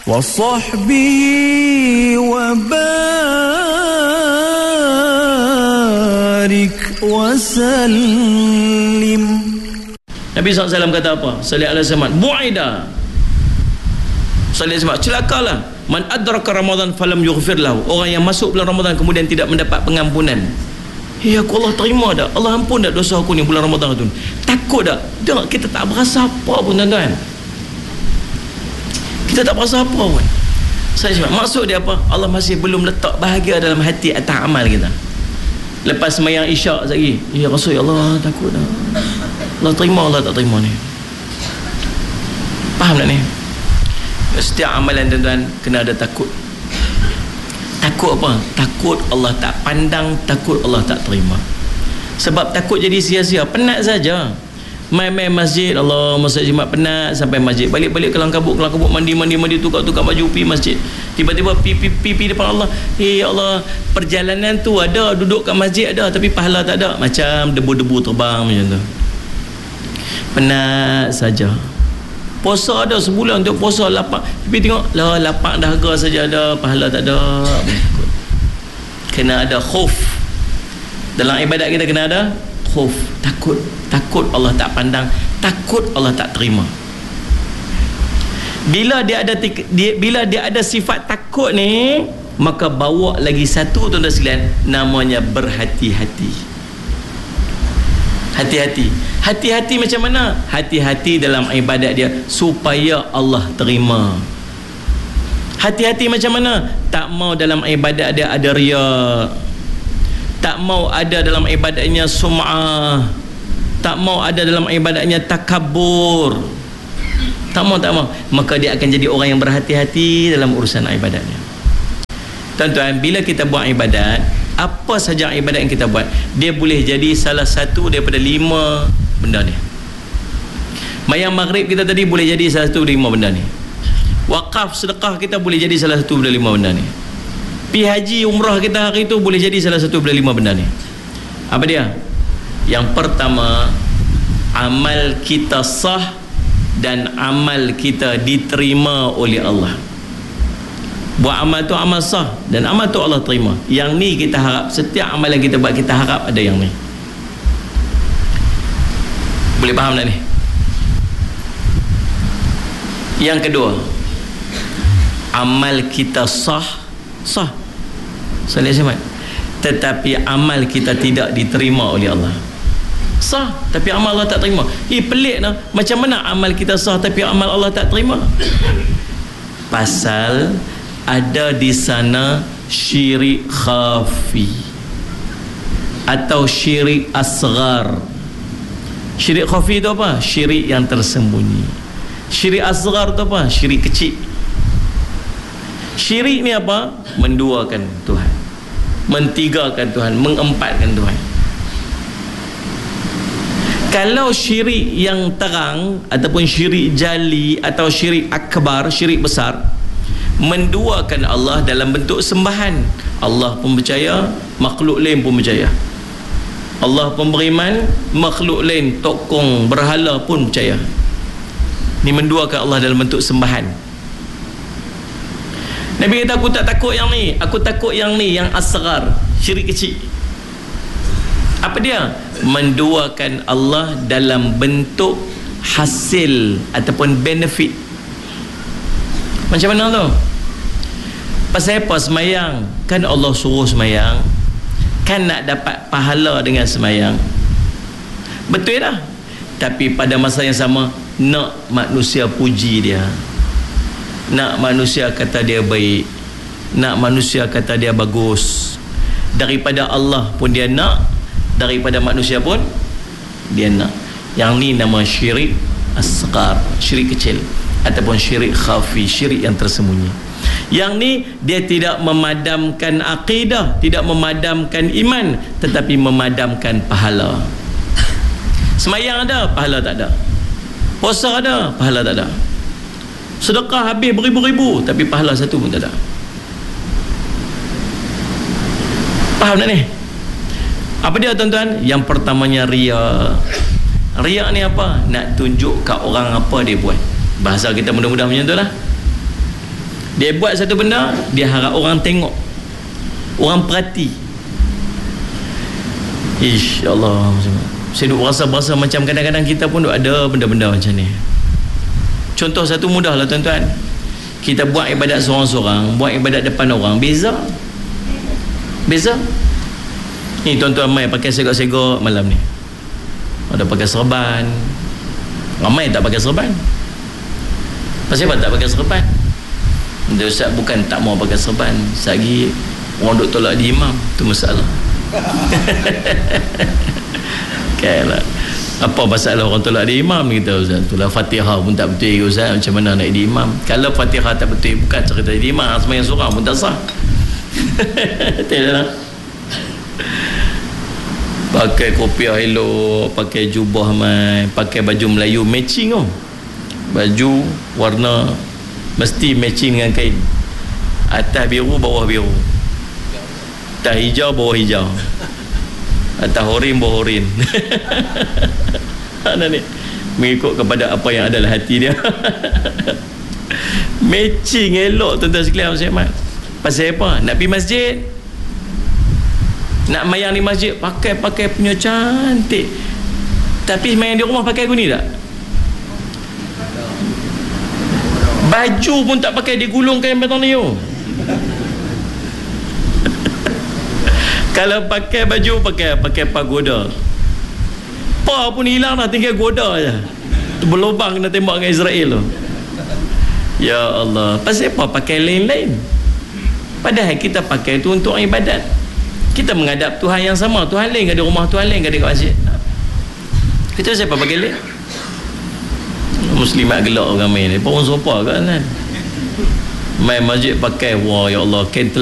وصحبه وبارك وسلم. Nabi SAW kata apa? Sallallahu alaihi wasallam, bu'ida, sallallahu alaihi wasallam, celakalah man adraka Ramadan falam yughfir lahu, orang yang masuk bulan Ramadan kemudian tidak mendapat pengampunan. Ya aku, Allah terima dah, Allah ampun dah dosa aku ni bulan Ramadan tu. Takut dah? Tak, kita tak berasa apa pun tuan-tuan. Kita tak berasa apa pun. Saya cakap, maksud dia apa? Allah masih belum letak bahagia dalam hati atas amal kita. Lepas sembahyang isyak lagi, ya Rasul, ya Allah takut dah, Allah terima, Allah tak terima ni. Faham tak ni? Setiap amalan tuan-tuan kena ada takut. Takut apa? Takut Allah tak pandang, takut Allah tak terima. Sebab takut jadi sia-sia, penat saja. Main-main masjid, Allah masa Jumaat penat sampai masjid, balik-balik kelang kabut mandi, tukar-tukar baju pergi masjid, tiba-tiba pi depan Allah. Ya Allah, perjalanan tu ada, duduk kat masjid ada, tapi pahala tak ada, macam debu-debu terbang macam tu. Penat saja. Puasa ada sebulan untuk puasa lapak, tapi tengok lah, lapak dahaga saja ada, pahala tak ada. Kena ada khauf dalam ibadat kita, kena ada khauf, takut Allah tak pandang, takut Allah tak terima. Bila dia ada sifat takut ni, maka bawa lagi satu tuan-tuan sekalian, namanya berhati-hati. Hati-hati macam mana? Hati-hati dalam ibadat dia supaya Allah terima. Hati-hati macam mana? Tak mau dalam ibadat dia ada riya, tak mau ada dalam ibadatnya sum'ah, tak mau ada dalam ibadatnya takabur, tak mau. Maka dia akan jadi orang yang berhati-hati dalam urusan ibadatnya. Tuan-tuan, bila kita buat ibadat, apa saja ibadat yang kita buat, dia boleh jadi salah satu daripada 5 benda ni. Mayang maghrib kita tadi boleh jadi salah satu 5 benda ni. Wakaf sedekah kita boleh jadi salah satu daripada 5 benda ni. Pi haji umrah kita hari tu boleh jadi salah satu daripada 5 benda ni. Apa dia? Yang pertama, amal kita sah dan amal kita diterima oleh Allah. Buat amal tu amal sah dan amal tu Allah terima. Yang ni kita harap, setiap amal yang kita buat, kita harap ada yang ni. Boleh faham tak ni? Yang kedua, amal kita sah Salih Ahmad, tetapi amal kita tidak diterima oleh Allah. Sah tapi amal Allah tak terima. Pelik lah, macam mana amal kita sah tapi amal Allah tak terima? Pasal ada di sana syirik khafi atau syirik asghar. Syirik khafi itu apa? Syirik yang tersembunyi. Syirik asghar itu apa? Syirik kecil. Syirik ni apa? Menduakan Tuhan, mentigakan Tuhan, mengempatkan Tuhan. Kalau syirik yang terang ataupun syirik jali atau syirik akbar, syirik besar, menduakan Allah dalam bentuk sembahan. Allah pun percaya, makhluk lain pun percaya. Allah pun beriman, makhluk lain, tokong, berhala pun percaya. Ni menduakan Allah dalam bentuk sembahan. Nabi kata, aku tak takut yang ni, aku takut yang ni, yang asghar, syirik kecil. Apa dia? Menduakan Allah dalam bentuk hasil ataupun benefit. Macam mana tu? Pasal apa semayang? Kan Allah suruh semayang, kan nak dapat pahala dengan semayang. Betul dah. Tapi pada masa yang sama, nak manusia puji dia, nak manusia kata dia baik, nak manusia kata dia bagus. Daripada Allah pun dia nak, daripada manusia pun dia nak. Yang ni nama syirik asghar, syirik kecil ataupun syirik khafi, syirik yang tersembunyi. Yang ni dia tidak memadamkan akidah, tidak memadamkan iman, tetapi memadamkan pahala. Semayang ada, pahala tak ada. Puasa ada, pahala tak ada. Sedekah habis beribu-ribu, tapi pahala satu pun tak ada. Faham tak ni? Apa dia tuan-tuan? Yang pertamanya riya. Riya ni apa? Nak tunjuk kat orang apa dia buat. Bahasa kita mudah-mudah macam tu lah. Dia buat satu benda, dia harap orang tengok, orang perhati. Allah, saya duk rasa macam kadang-kadang kita pun duk ada benda-benda macam ni. Contoh satu mudah lah tuan-tuan, kita buat ibadat seorang-seorang, buat ibadat depan orang, beza. Ni tuan-tuan mai pakai segak-segak malam ni, ada pakai serban, ramai tak pakai serban. Pasal apa tak pakai serban? Dia Ustaz bukan tak mau pakai serban, lagi orang duk tolak di imam, tu masalah. Kailah. Apa masalah orang tolak di imam kita Ustaz? Itulah Fatihah pun tak betul Ustaz, macam mana nak di imam? Kalau Fatihah tak betul, bukan cerita di imam, sembahyang seorang pun tak sah. Tidaklah. Pakai kopiah elok, pakai jubah mai, pakai baju Melayu matching oh. Baju warna mesti matching dengan kain. Atas biru, bawah biru. Atas hijau, bawah hijau. Atas horin, bawah horin. Mana ni? Mengikut kepada apa yang ada dalam hati dia. Matching elok tuan-tuan sekalian Syekh Mat. Pasal apa? Nak pergi masjid, nak mayang di masjid, pakai punya cantik. Tapi mayang di rumah pakai guni tak? Baju pun tak pakai, digulungkan yang betang ni. Kalau pakai baju, pakai pagoda. Pa pun hilang dah, tinggal goda je. Tu berlubang kena tembak dengan Israel tu. Ya Allah, pasal apa pakai lain-lain? Padahal kita pakai tu untuk ibadat. Kita menghadap Tuhan yang sama. Tuhan lain kat rumah, Tuhan lain kat masjid. Kita siapa pakai lain? Muslimat gelak ramai ni. Pun sopa kan? Main masjid pakai, wah ya Allah, kain